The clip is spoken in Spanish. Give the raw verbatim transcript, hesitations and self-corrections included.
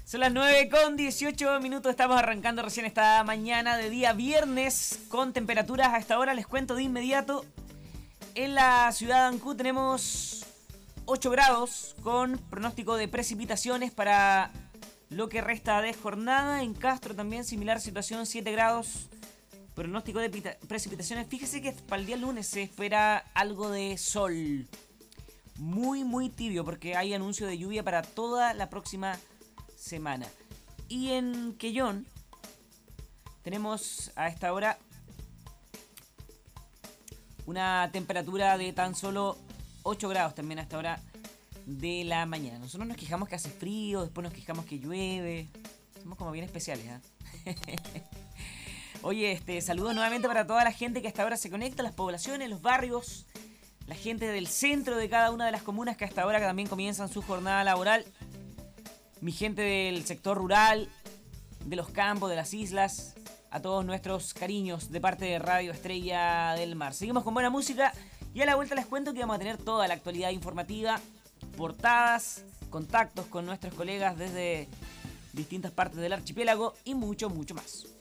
Son las nueve con dieciocho minutos, estamos arrancando recién esta mañana de día viernes con temperaturas a esta hora, les cuento de inmediato. En la ciudad de Ancud tenemos ocho grados con pronóstico de precipitaciones para lo que resta de jornada. En Castro también similar situación, siete grados, pronóstico de pita- precipitaciones. Fíjese que para el día lunes se espera algo de sol, muy muy tibio porque hay anuncio de lluvia para toda la próxima semana. Y en Quellón tenemos a esta hora una temperatura de tan solo ocho grados también a esta hora de la mañana. Nosotros nos quejamos que hace frío, después nos quejamos que llueve. Somos como bien especiales, ¿eh? Oye, este, saludos nuevamente para toda la gente que hasta ahora se conecta, las poblaciones, los barrios, la gente del centro de cada una de las comunas que hasta ahora también comienzan su jornada laboral. Mi gente del sector rural, de los campos, de las islas, a todos nuestros cariños de parte de Radio Estrella del Mar. Seguimos con buena música y a la vuelta les cuento que vamos a tener toda la actualidad informativa, portadas, contactos con nuestros colegas desde distintas partes del archipiélago y mucho, mucho más.